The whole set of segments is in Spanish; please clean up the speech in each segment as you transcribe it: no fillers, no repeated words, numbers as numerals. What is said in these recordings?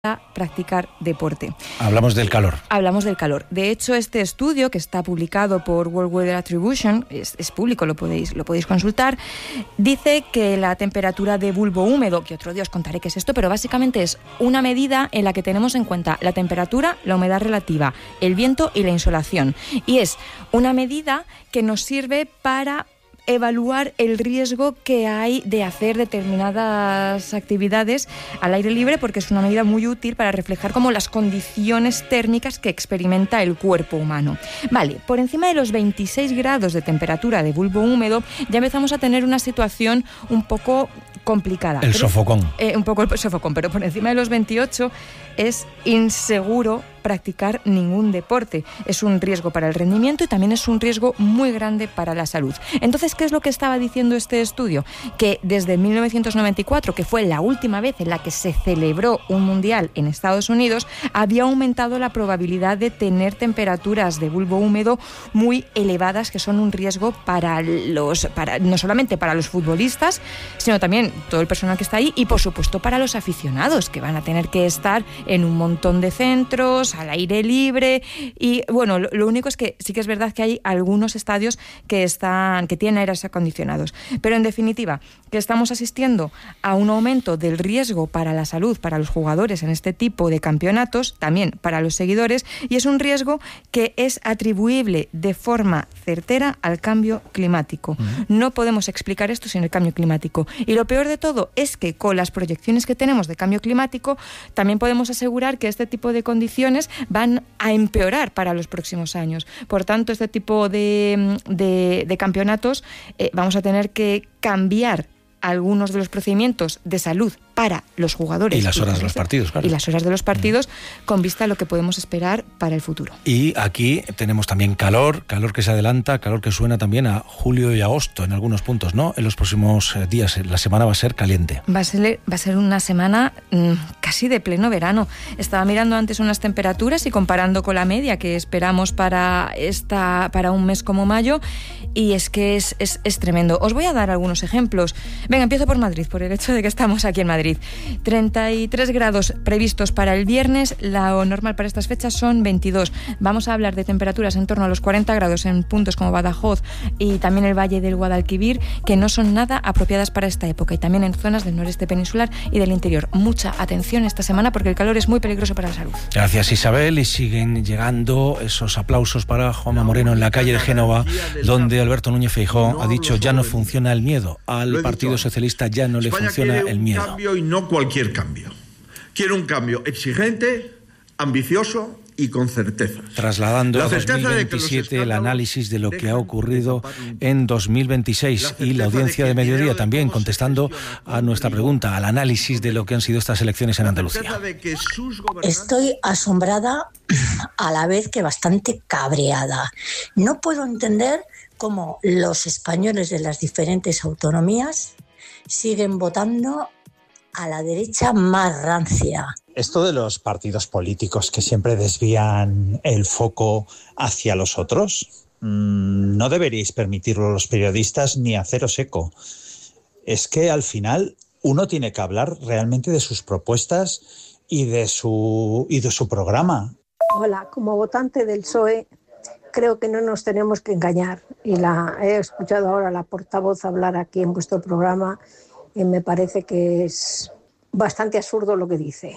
a practicar deporte. Hablamos del calor. Hablamos del calor. De hecho, este estudio, que está publicado por World Weather Attribution, es público, lo podéis consultar, dice que la temperatura de bulbo húmedo, que otro día os contaré qué es esto, pero básicamente es una medida en la que tenemos en cuenta la temperatura, la humedad relativa, el viento y la insolación. Y es una medida que nos sirve para evaluar el riesgo que hay de hacer determinadas actividades al aire libre, porque es una medida muy útil para reflejar como las condiciones térmicas que experimenta el cuerpo humano. Vale, por encima de los 26 grados de temperatura de bulbo húmedo ya empezamos a tener una situación un poco complicada. El sofocón. Un poco el sofocón, pero por encima de los 28 es inseguro practicar ningún deporte. Es un riesgo para el rendimiento y también es un riesgo muy grande para la salud. Entonces, ¿qué es lo que estaba diciendo este estudio? Que desde 1994, que fue la última vez en la que se celebró un mundial en Estados Unidos, había aumentado la probabilidad de tener temperaturas de bulbo húmedo muy elevadas, que son un riesgo no solamente para los futbolistas, sino también todo el personal que está ahí y, por supuesto, para los aficionados, que van a tener que estar en un montón de centros, al aire libre. Y bueno, lo único es que sí que es verdad que hay algunos estadios que tienen aires acondicionados. Pero en definitiva, que estamos asistiendo a un aumento del riesgo para la salud, para los jugadores en este tipo de campeonatos, también para los seguidores, y es un riesgo que es atribuible de forma certera al cambio climático. No podemos explicar esto sin el cambio climático. Y lo peor de todo es que con las proyecciones que tenemos de cambio climático también podemos asegurar que este tipo de condiciones van a empeorar para los próximos años. Por tanto, este tipo de campeonatos vamos a tener que cambiar algunos de los procedimientos de salud para los jugadores. Y las horas de los partidos, claro. Y las horas de los partidos con vista a lo que podemos esperar para el futuro. Y aquí tenemos también calor que se adelanta, calor que suena también a julio y agosto en algunos puntos, ¿no? En los próximos días, la semana va a ser caliente. Va a ser una semana casi de pleno verano. Estaba mirando antes unas temperaturas y comparando con la media que esperamos para un mes como mayo, y es que es tremendo. Os voy a dar algunos ejemplos. Venga, empiezo por Madrid, por el hecho de que estamos aquí en Madrid. 33 grados previstos para el viernes, lo normal para estas fechas son 22. Vamos a hablar de temperaturas en torno a los 40 grados en puntos como Badajoz y también el Valle del Guadalquivir, que no son nada apropiadas para esta época, y también en zonas del noreste peninsular y del interior. Mucha atención esta semana porque el calor es muy peligroso para la salud. Gracias, Isabel, y siguen llegando esos aplausos para Juanma Moreno en la calle de Génova, donde Alberto Núñez Feijóo ha dicho: ya no funciona el miedo. Al Partido Socialista ya no le funciona el miedo. Cambio y no cualquier cambio. Quiero un cambio exigente, ambicioso y con certeza. Trasladando a 2027 el análisis de lo que ha ocurrido en 2026 y la audiencia de mediodía también contestando a nuestra pregunta, al análisis de lo que han sido estas elecciones en Andalucía. Estoy asombrada, a la vez que bastante cabreada. No puedo entender cómo los españoles de las diferentes autonomías siguen votando a la derecha más rancia. Esto de los partidos políticos que siempre desvían el foco hacia los otros, no deberíais permitirlo los periodistas ni haceros eco. Es que al final uno tiene que hablar realmente de sus propuestas y de su programa. Hola, como votante del PSOE, creo que no nos tenemos que engañar. Y he escuchado ahora la portavoz hablar aquí en vuestro programa y me parece que es bastante absurdo lo que dice.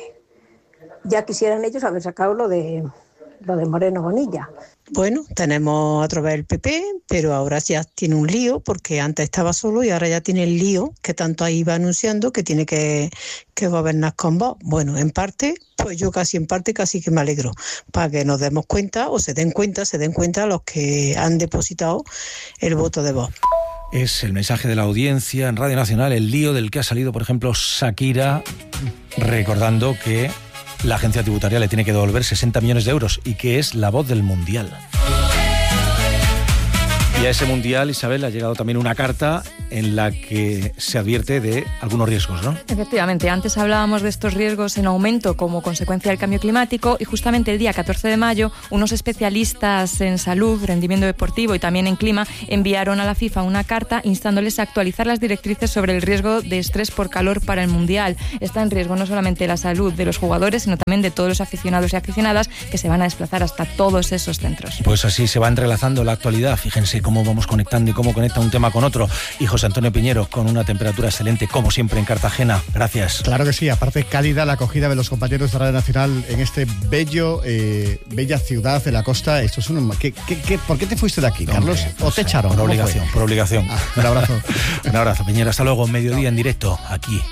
Ya quisieran ellos haber sacado lo de Moreno Bonilla. Bueno, tenemos otra vez el PP, pero ahora ya tiene un lío, porque antes estaba solo y ahora ya tiene el lío que tanto ahí iba anunciando que tiene que gobernar con Vox. Bueno, en parte, pues yo casi que me alegro, para que nos demos cuenta, o se den cuenta los que han depositado el voto de Vox. Es el mensaje de la audiencia en Radio Nacional, el lío del que ha salido, por ejemplo, Shakira, recordando que la agencia tributaria le tiene que devolver 60 millones de euros y que es la voz del Mundial. Y a ese mundial, Isabel, ha llegado también una carta en la que se advierte de algunos riesgos, ¿no? Efectivamente, antes hablábamos de estos riesgos en aumento como consecuencia del cambio climático y justamente el día 14 de mayo unos especialistas en salud, rendimiento deportivo y también en clima enviaron a la FIFA una carta instándoles a actualizar las directrices sobre el riesgo de estrés por calor para el mundial. Está en riesgo no solamente la salud de los jugadores, sino también de todos los aficionados y aficionadas que se van a desplazar hasta todos esos centros. Pues así se va entrelazando la actualidad. Fíjense cómo vamos conectando y cómo conecta un tema con otro. Y José Antonio Piñero, con una temperatura excelente, como siempre en Cartagena. Gracias. Claro que sí, aparte cálida la acogida de los compañeros de Radio Nacional en este bella ciudad de la costa. Esto es ¿por qué te fuiste de aquí, Carlos? ¿O te echaron? Por obligación. Un abrazo. Un abrazo, Piñero. Hasta luego, mediodía en directo, aquí